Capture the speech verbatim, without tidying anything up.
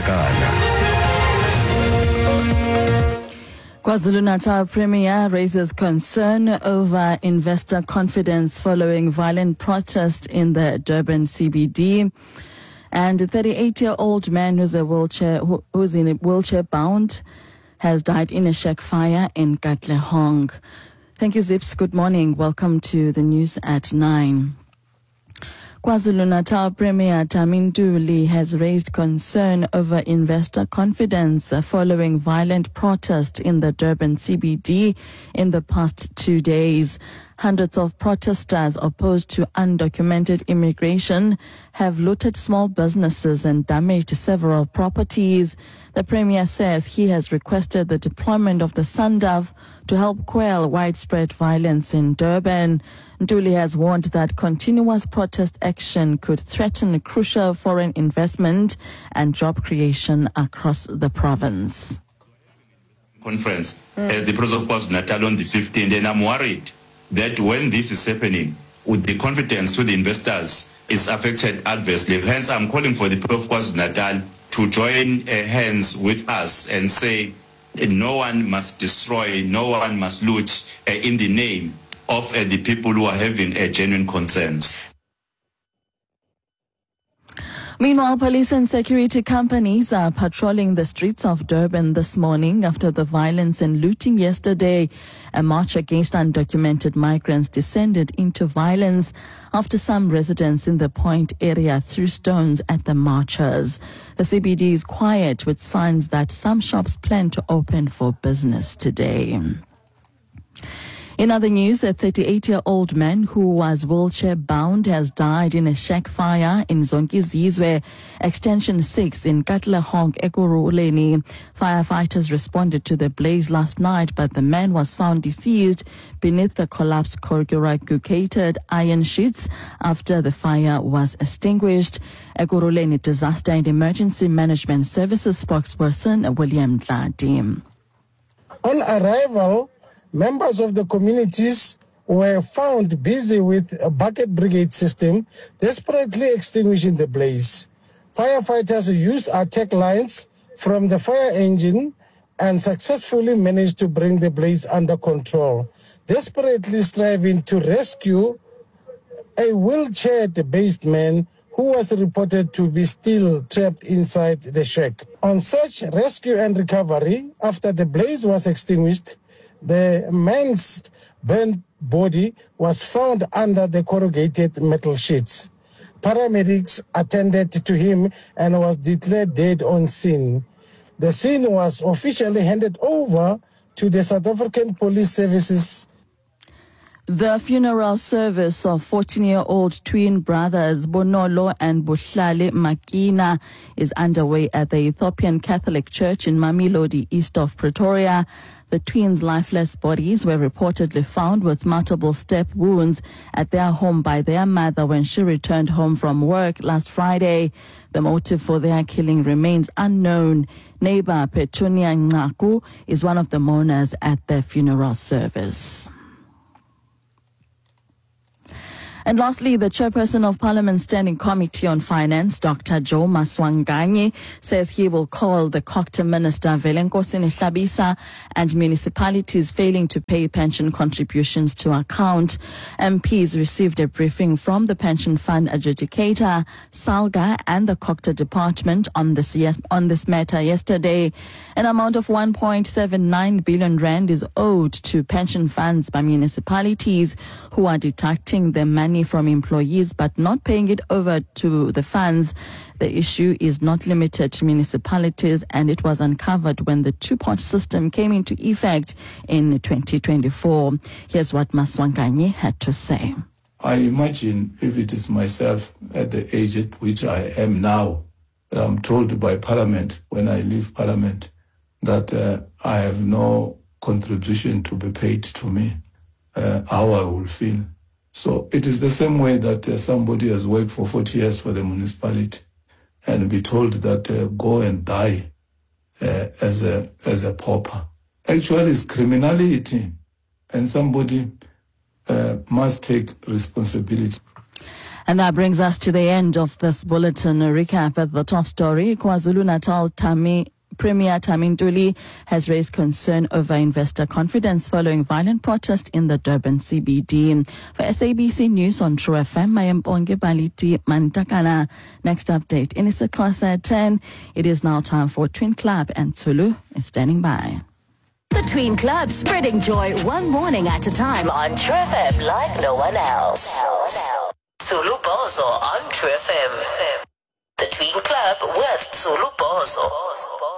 iyavakala. KwaZulu-Natal Premier raises concern over investor confidence following violent protest in the Durban C B D. And a thirty-eight-year-old man who's a wheelchair who, who's in a wheelchair bound has died in a shack fire in Katlehong. Thank you, Zips. Good morning. Welcome to the news at nine. KwaZulu-Natal Premier Tami Ntuli has raised concern over investor confidence following violent protest in the Durban C B D in the past two days. Hundreds of protesters opposed to undocumented immigration have looted small businesses and damaged several properties. The Premier says he has requested the deployment of the SANDF to help quell widespread violence in Durban. Ntuli has warned that continuous protest action could threaten crucial foreign investment and job creation across the province. Conference mm. as the President of KwaZulu-Natal on the fifteenth, and I'm worried that when this is happening, with the confidence to the investors is affected adversely. Hence, I'm calling for the President of KwaZulu-Natal to join uh, hands with us and say uh, no one must destroy, no one must loot uh, in the name of uh, the people who are having uh, genuine concerns. Meanwhile, police and security companies are patrolling the streets of Durban this morning after the violence and looting yesterday. A march against undocumented migrants descended into violence after some residents in the Point area threw stones at the marchers. The C B D is quiet with signs that some shops plan to open for business today. In other news, a thirty-eight-year-old man who was wheelchair-bound has died in a shack fire in Zonkizizwe, Extension six in Katlehong, Ekurhuleni. Firefighters responded to the blaze last night, but the man was found deceased beneath the collapsed corrugated iron sheets after the fire was extinguished. Ekurhuleni Disaster and Emergency Management Services spokesperson William Dladi. On arrival, members of the communities were found busy with a bucket brigade system, desperately extinguishing the blaze. Firefighters used attack lines from the fire engine and successfully managed to bring the blaze under control, desperately striving to rescue a wheelchair-based man who was reported to be still trapped inside the shack. On search, rescue and recovery, after the blaze was extinguished, the man's burnt body was found under the corrugated metal sheets. Paramedics attended to him and was declared dead on scene. The scene was officially handed over to the South African Police Services. The funeral service of fourteen-year-old twin brothers Bonolo and Buhlale Makina is underway at the Ethiopian Catholic Church in Mamelodi, east of Pretoria. The twins' lifeless bodies were reportedly found with multiple stab wounds at their home by their mother when she returned home from work last Friday. The motive for their killing remains unknown. Neighbor Petunia Ncaku is one of the mourners at the funeral service. And lastly, the chairperson of Parliament's Standing Committee on Finance, Doctor Joe Maswanganyi, says he will call the Cocta Minister Velenkosi Hlabisa and municipalities failing to pay pension contributions to account. M Ps received a briefing from the pension fund adjudicator, Salga, and the Cocta department on this yes, on this matter yesterday. An amount of one point seven nine billion rand is owed to pension funds by municipalities who are deducting the money from employees but not paying it over to the funds. The issue is not limited to municipalities, and it was uncovered when the two-pot system came into effect in twenty twenty-four. Here's what Maswanganyi had to say. I imagine if it is myself at the age at which I am now, I'm told by Parliament when I leave Parliament that uh, I have no contribution to be paid to me, uh, how I will feel. So it is the same way that uh, somebody has worked for forty years for the municipality and be told that uh, go and die uh, as a as a pauper. Actually, it's criminality, and somebody uh, must take responsibility. And that brings us to the end of this bulletin. A recap at the top story. KwaZulu-Natal Tami Premier Tamintuli has raised concern over investor confidence following violent protest in the Durban C B D. For S A B C News on True F M, I am Bonge Baliti Mantakana. Next update in Issakhasa at ten. It is now time for Twin Club, and Tsulu is standing by. The Twin Club, spreading joy one morning at a time on True F M like no one else. Tsulu Bozo on True F M. The Twin Club with Tsulu Bozo.